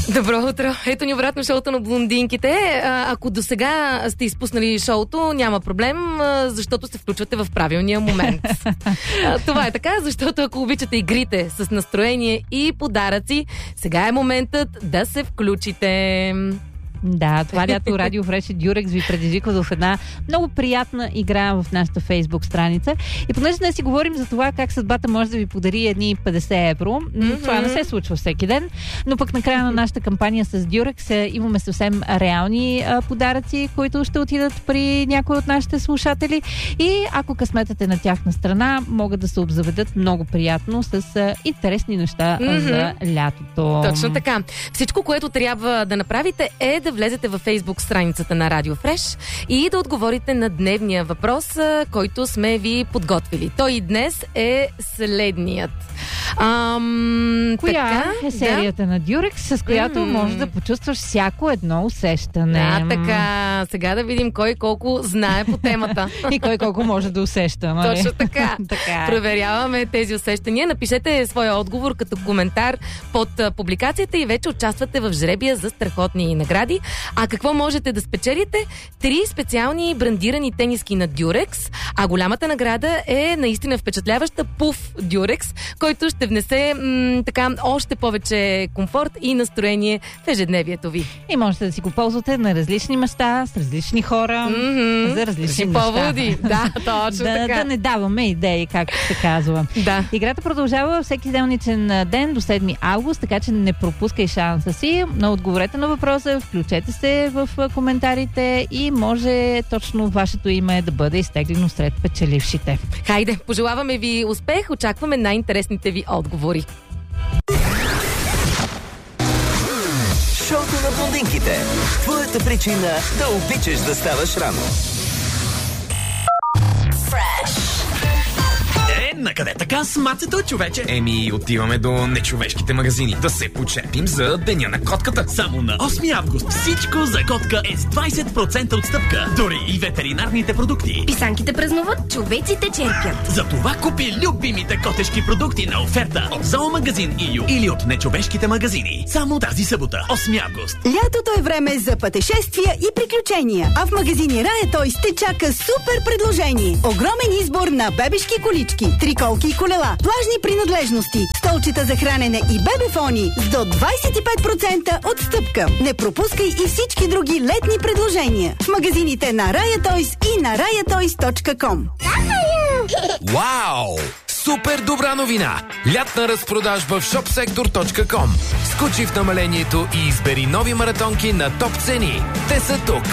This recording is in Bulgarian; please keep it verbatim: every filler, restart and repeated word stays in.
Добро утро. Ето ни обратно шоуто на блондинките. А, ако до сега сте изпуснали шоуто, няма проблем, а, защото се включвате в правилния момент. А, това е така, защото ако обичате игрите с настроение и подаръци, сега е моментът да се включите. Да, това лято Радио Фреш и Дюрекс ви предизвиква в една много приятна игра в нашата Фейсбук страница. И понеже днес си говорим за това как съдбата може да ви подари едни петдесет евро, mm-hmm. това не се случва всеки ден, но пък накрая на нашата кампания с Дюрекс имаме съвсем реални а, подаръци, които ще отидат при някои от нашите слушатели и ако късметът е на тяхна страна, могат да се обзаведат много приятно с а, интересни неща mm-hmm. за лятото. Точно така. Всичко, което трябва да направите е да влезете във Фейсбук страницата на Радио Фреш и да отговорите на дневния въпрос, който сме ви подготвили. Той и днес е следният. Ам, Коя така, е серията да? на Дюрекс, с която mm. можеш да почувстваш всяко едно усещане? Да, така. Сега да видим кой колко знае по темата. И кой колко може да усеща. Нали? Точно така. така. Проверяваме тези усещания. Напишете своя отговор като коментар под публикацията и вече участвате в жребия за страхотни награди. А какво можете да спечелите? Три специални брандирани тениски на Дюрекс, а голямата награда е наистина впечатляваща пуф Дюрекс, който ще внесе м- така още повече комфорт и настроение в ежедневието ви. И можете да си го ползвате на различни места, с различни хора, mm-hmm. за различни неща. Поводи. Да, точно да, така. Да не даваме идеи, както се казва. Да. Играта продължава всеки делничен ден до седми август, така че не пропускай шанса си. Но отговорете на въпроса, включете се в коментарите и може точно вашето име да бъде изтеглено сред печелившите. Хайде, пожелаваме ви успех, очакваме най-интересните ви отговори. Шоуто на блондинките. Твоята причина да обичаш да ставаш рано. Е, накъде така с мацето, човече? Еми, отиваме до нечовешките магазини. Да се почепим за Деня на котката. Само на осми август всичко за котка е с двайсет процента отстъпка. Дори и ветеринарните продукти. Писанките празнуват, човеците черпят. Затова купи любимите котешки продукти на оферта от Зоомагазин ИЮ или от нечовешките магазини. Само тази събота, осми август. Лятото е време за пътешествия и приключения. А в магазини Рая Тойс те чака супер предложение. Огромен избор на бебешки колички, триколки и колела, плажни принадлежности, столчета за хранене и бебефони с до двайсет и пет процента отстъпка. Не пропускай и всички други летни предложения в магазините на Рая Тойс и на рая тойс точка ком. Вау! Супер добра новина! Лятна разпродажба в шопсектор точка ком. Скочи в намалението и избери нови маратонки на топ цени. Те са тук!